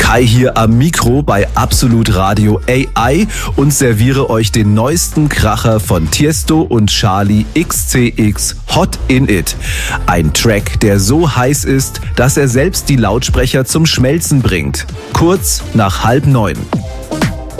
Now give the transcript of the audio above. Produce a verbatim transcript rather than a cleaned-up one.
Kai hier am Mikro bei Absolut Radio A I und serviere euch den neuesten Kracher von Tiesto und Charlie X C X, Hot in It. Ein Track, der so heiß ist, dass er selbst die Lautsprecher zum Schmelzen bringt. Kurz nach halb neun.